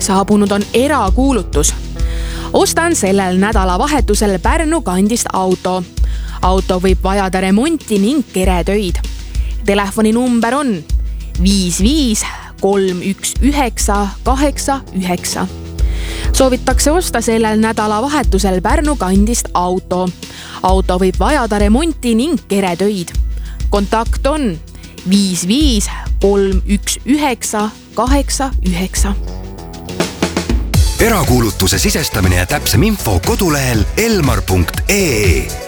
Saabunud on erakuulutus. Ostan sellel nädalavahetusel Pärnu kandist auto. Auto võib vajada remonti ning keretöid. Telefoninumber on 55 319 89. Soovitakse osta sellel nädalavahetusel Pärnu kandist auto. Auto võib vajada remonti ning keretöid. Kontakt on 55 319 89. Erakuulutuse sisestamine ja täpsem info kodulehel elmar.ee.